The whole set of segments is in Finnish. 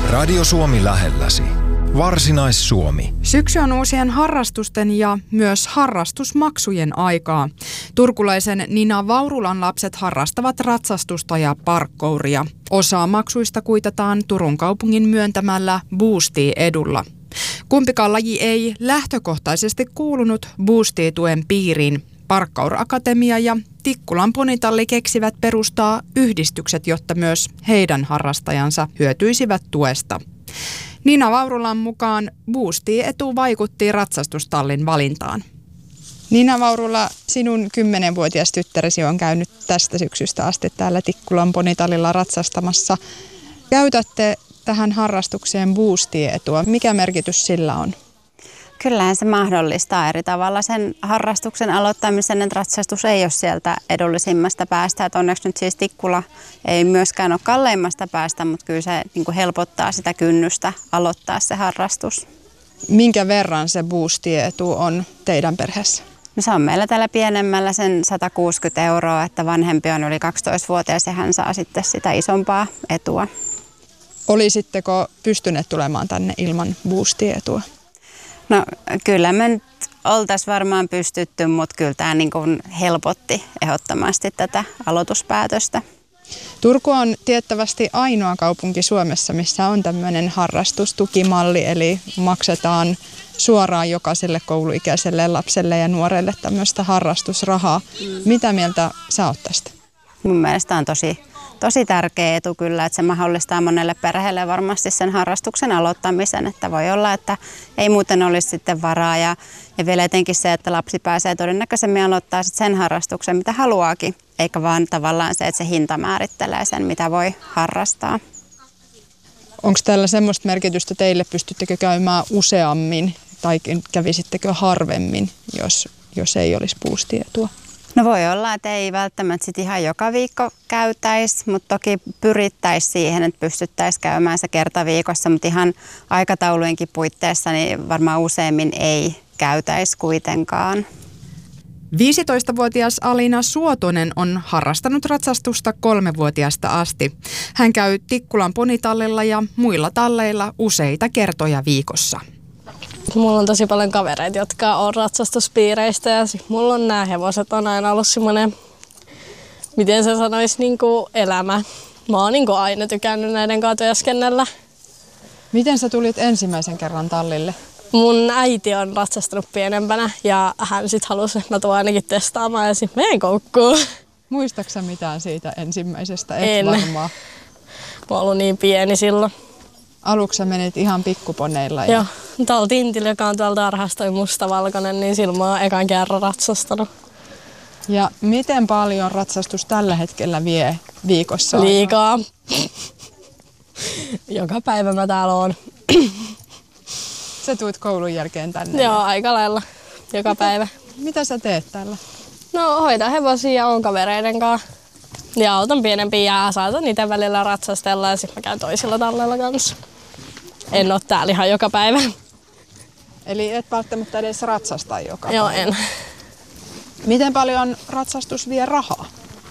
Radio Suomi lähelläsi. Varsinais-Suomi. Syksy on uusien harrastusten ja myös harrastusmaksujen aikaa. Turkulaisen Nina Vaurulan lapset harrastavat ratsastusta ja parkouria. Osa maksuista kuitataan Turun kaupungin myöntämällä Boostie-edulla. Kumpikaan laji ei lähtökohtaisesti kuulunut Boostie-tuen piiriin. Parkkour-akatemia ja Tikkulan ponitalli keksivät perustaa yhdistykset, jotta myös heidän harrastajansa hyötyisivät tuesta. Nina Vaurulan mukaan Boostie-etu vaikutti ratsastustallin valintaan. Nina Vaurula, sinun 10-vuotias tyttäresi on käynyt tästä syksystä asti täällä Tikkulan ponitallilla ratsastamassa. Käytätte tähän harrastukseen Boostie-etua. Mikä merkitys sillä on? Kyllähän se mahdollistaa eri tavalla sen harrastuksen aloittamisen, että ratsastus ei ole sieltä edullisimmasta päästä. Että onneksi nyt siis Tikkula ei myöskään ole kalleimmasta päästä, mutta kyllä se niin kuin helpottaa sitä kynnystä aloittaa se harrastus. Minkä verran se Boostie-etu on teidän perheessä? No se on meillä täällä pienemmällä sen 160 €, että vanhempi on yli 12-vuotias ja hän saa sitten sitä isompaa etua. Olisitteko pystyneet tulemaan tänne ilman Boostie-etua? No kyllä me nyt oltaisiin varmaan pystytty, mutta kyllä tämä niin kuin helpotti ehdottomasti tätä aloituspäätöstä. Turku on tiettävästi ainoa kaupunki Suomessa, missä on tämmöinen harrastustukimalli, eli maksetaan suoraan jokaiselle kouluikäiselle lapselle ja nuorelle tämmöistä harrastusrahaa. Mitä mieltä sä oot tästä? Mun mielestä on tosi tärkeä etu kyllä, että se mahdollistaa monelle perheelle varmasti sen harrastuksen aloittamisen, että voi olla, että ei muuten olisi sitten varaa ja vielä etenkin se, että lapsi pääsee todennäköisemmin aloittaa sitten sen harrastuksen, mitä haluaakin, eikä vaan tavallaan se, että se hinta määrittelee sen, mitä voi harrastaa. Onko tällä semmoista merkitystä teille, pystyttekö käymään useammin tai kävisittekö harvemmin, jos ei olisi Boostie-etua? No voi olla, että ei välttämättä sit ihan joka viikko käytäisi, mutta toki pyrittäisiin siihen, että pystyttäisiin käymään se kerta viikossa, mutta ihan aikataulujenkin puitteissa niin varmaan useammin ei käytäisi kuitenkaan. 15-vuotias Alina Suotonen on harrastanut ratsastusta 3-vuotiaasta asti. Hän käy Tikkulan ponitallilla ja muilla talleilla useita kertoja viikossa. Mulla on tosi paljon kavereita, jotka on ratsastuspiireistä ja mulla on nämä hevoset on aina ollut semmoinen, miten se sanoisi, niinku elämä. Mä oon niinku aina tykännyt näiden kanssa työskennellä. Miten sä tulit ensimmäisen kerran tallille? Mun äiti on ratsastanut pienempänä ja hän sit halusi, että mä tuon ainakin testaamaan ja sit menen koukkuun. Muistatko sä mitään siitä ensimmäisestä? En. Varmaan. Mä oon ollut niin pieni silloin. Aluksi sä menit ihan pikkuponeilla. Joo, tuolla Tintillä, joka on tuolla tarhassa toi mustavalkoinen, niin silloin mä oon ekan kerran ratsastanut. Ja miten paljon ratsastus tällä hetkellä vie viikossa? Liikaa. Joka päivä mä täällä oon. Sä tuut koulun jälkeen tänne? Joo, aika lailla. Joka päivä. Mitä sä teet täällä? No hoidan hevosia ja oon kavereiden kanssa. Ja autan pienempiä ja saatan itse välillä ratsastella ja sit mä käyn toisilla talleilla kanssa. En oo täällä ihan joka päivä. Eli et välttämättä edes ratsasta joka päivä? Joo, en. Miten paljon ratsastus vie rahaa?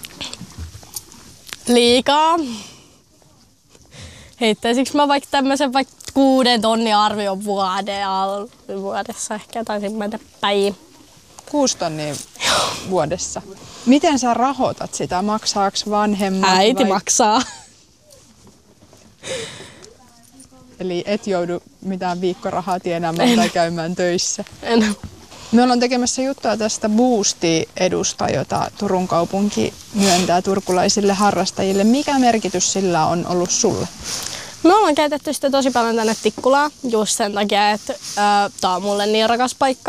Liikaa. Heittäisikö mä vaikka tämmösen 6 000 arvion vuodessa ehkä taisin mennä päin. 6 000 vuodessa. Miten sä rahoitat sitä? Maksaaks vanhemmat? Äiti maksaa. Eli et joudu mitään viikkorahaa tienaamaan tai käymään töissä? En. Me ollaan tekemässä juttua tästä Boostie-edusta, jota Turun kaupunki myöntää turkulaisille harrastajille. Mikä merkitys sillä on ollut sulle? Me ollaan käytetty sitä tosi paljon tänne Tikkulaan just sen takia, että tää on mulle niin rakas paikka.